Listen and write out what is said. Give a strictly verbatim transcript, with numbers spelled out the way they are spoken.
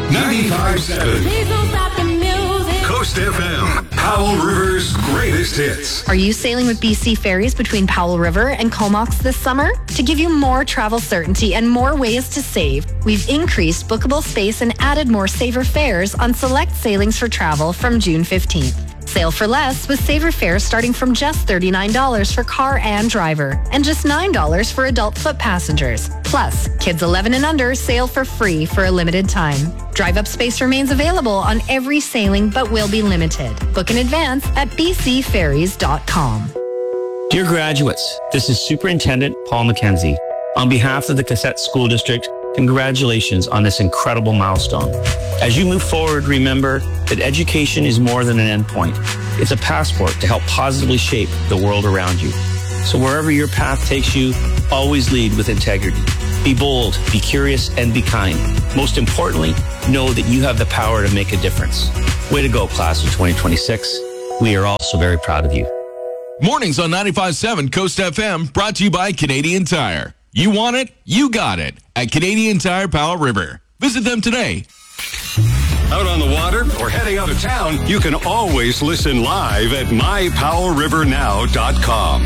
ninety-five point seven. Please don't stop the music. Coast F M, Powell River's greatest hits. Are you sailing with B C Ferries between Powell River and Comox this summer? To give you more travel certainty and more ways to save, we've increased bookable space and added more saver fares on select sailings for travel from June fifteenth. Sail for less with saver fares starting from just thirty-nine dollars for car and driver and just nine dollars for adult foot passengers. Plus, kids eleven and under sail for free for a limited time. Drive-up space remains available on every sailing but will be limited. Book in advance at b c ferries dot com. Dear graduates, this is Superintendent Paul McKenzie. On behalf of the Cassette School District, congratulations on this incredible milestone. As you move forward, remember that education is more than an endpoint. It's a passport to help positively shape the world around you. So wherever your path takes you, always lead with integrity. Be bold, be curious, and be kind. Most importantly, know that you have the power to make a difference. Way to go, class of twenty twenty-six. We are also very proud of you. Mornings on ninety-five point seven Coast F M, brought to you by Canadian Tire. You want it, you got it at Canadian Tire Powell River. Visit them today. Out on the water or heading out of town, you can always listen live at my powell river now dot com.